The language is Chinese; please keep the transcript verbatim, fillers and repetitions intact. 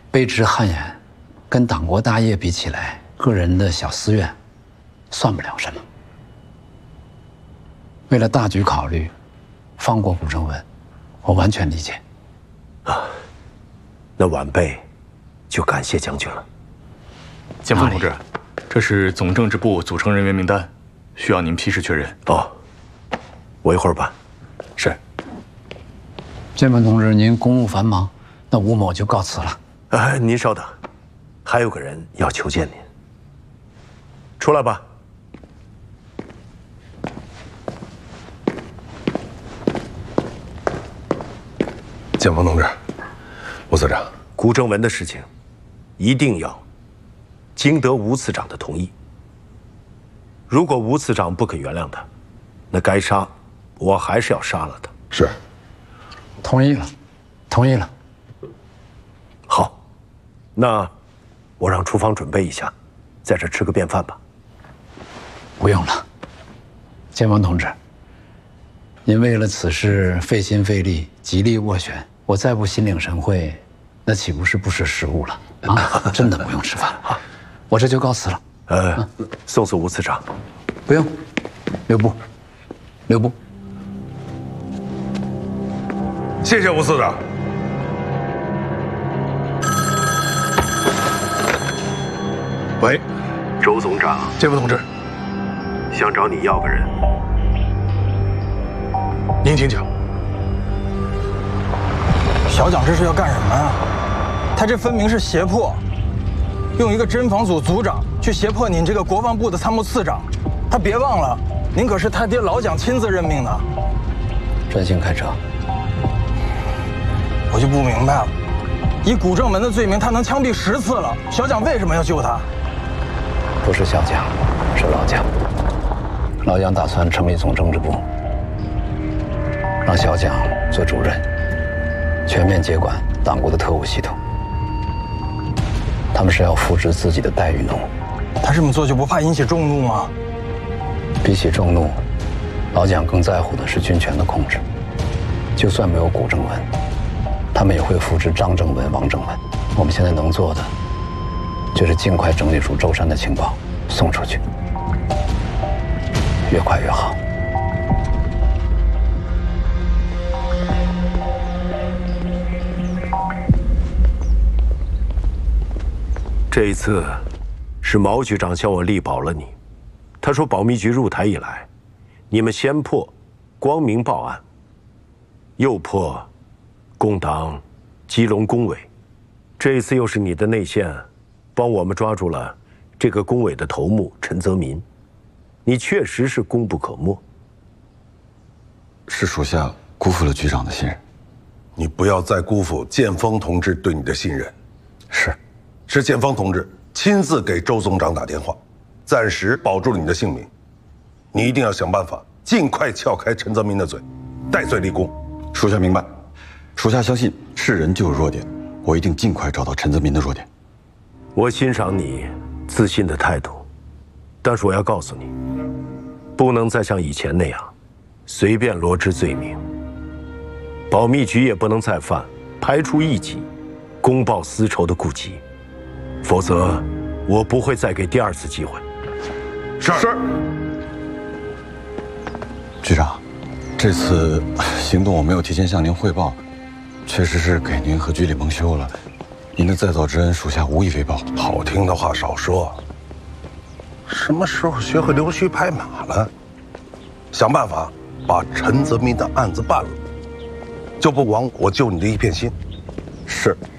卑职汗颜，跟党国大业比起来，个人的小私怨，算不了什么。为了大局考虑，放过古正文，我完全理解。 啊，那晚辈就感谢将军了。 建峰同志，这是总政治部组成人员名单，需要您批示确认。 哦，我一会儿办。是。 建峰同志，您公务繁忙，那吴某就告辞了。 哎，您稍等，还有个人要求见您。出来吧。 建峰同志，吴次长， 古正文的事情，一定要经得吴次长的同意。如果吴次长不肯原谅他，那该杀，我还是要杀了他。 是， 同意了，同意了。 好，那我让厨房准备一下，在这吃个便饭吧。 不用了，建峰同志，您为了此事费心费力，极力斡旋，我再不心领神会，那岂不是不识时务了啊？真的不用吃饭了，我这就告辞了。 呃，啊、送送吴次长。 不用，留步，留步。 谢谢吴次长。喂， 周总长， 建峰同志， 想找你要个人。 您请讲。 小蒋这是要干什么呀？他这分明是胁迫，用一个侦防组组长去胁迫您这个国防部的参谋次长。他别忘了，您可是他爹老蒋亲自任命的。 专心开车。 我就不明白了，以古正文的罪名，他能枪毙十次了，小蒋为什么要救他？ 不是小蒋，是老蒋。老蒋打算成立总政治部，让小蒋做主任，全面接管党国的特务系统。他们是要扶植自己的代毓农。 他这么做就不怕引起众怒吗？ 比起众怒，老蒋更在乎的是军权的控制。就算没有古正文，他们也会扶植张正文、王正文。我们现在能做的，就是尽快整理出舟山的情报，送出去，越快越好。 这一次，是毛局长向我力保了你。他说，保密局入台以来，你们先破光明报案，又破工党基隆工委，这一次又是你的内线帮我们抓住了这个工委的头目陈泽民，你确实是功不可没。 是属下辜负了局长的信任。 你不要再辜负建峰同志对你的信任。 是， 是建峰同志亲自给周总长打电话，暂时保住了你的性命。你一定要想办法尽快撬开陈泽民的嘴，戴罪立功。 属下明白，属下相信是人就有弱点，我一定尽快找到陈泽民的弱点。 我欣赏你自信的态度，但是我要告诉你，不能再像以前那样随便罗织罪名。保密局也不能再犯排除异己、公报私仇的痼疾，否则我不会再给第二次机会。 是是。 局长，这次行动我没有提前向您汇报，确实是给您和局里蒙羞了。您的再造之恩，属下无以为报。 好听的话少说。什么时候学会溜须拍马了？想办法把陈泽民的案子办了，就不枉我救你的一片心。 是。